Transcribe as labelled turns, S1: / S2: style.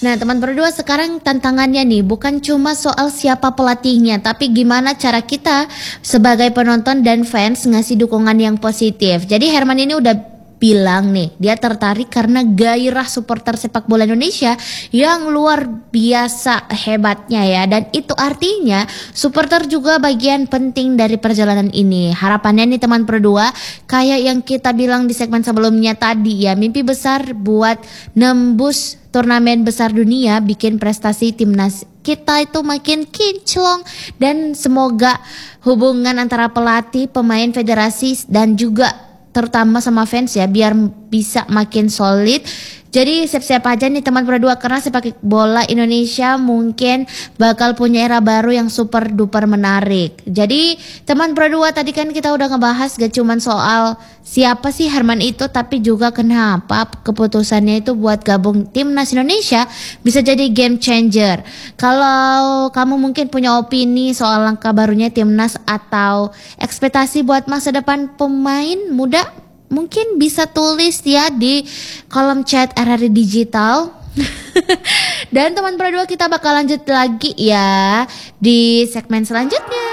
S1: Nah, teman berdua, sekarang tantangannya nih bukan cuma soal siapa pelatihnya, tapi gimana cara kita sebagai penonton dan fans ngasih dukungan yang positif. Jadi Herman ini udah bilang nih, dia tertarik karena gairah supporter sepak bola Indonesia yang luar biasa hebatnya ya. Dan itu artinya supporter juga bagian penting dari perjalanan ini. Harapannya nih teman berdua, kayak yang kita bilang di segmen sebelumnya tadi ya, mimpi besar buat nembus turnamen besar dunia, bikin prestasi timnas kita itu makin kinclong, dan semoga hubungan antara pelatih, pemain, federasi dan juga terutama sama fans ya biar bisa makin solid. Jadi siap-siap aja nih teman berdua, karena sepak bola Indonesia mungkin bakal punya era baru yang super duper menarik. Jadi teman berdua, tadi kan kita udah ngebahas gak cuman soal siapa sih Herman itu, tapi juga kenapa keputusannya itu buat gabung timnas Indonesia bisa jadi game changer. Kalau kamu mungkin punya opini soal langkah barunya timnas atau ekspektasi buat masa depan pemain muda, mungkin bisa tulis ya di kolom chat RRI Digital. Dan teman berdua, kita bakal lanjut lagi ya di segmen selanjutnya.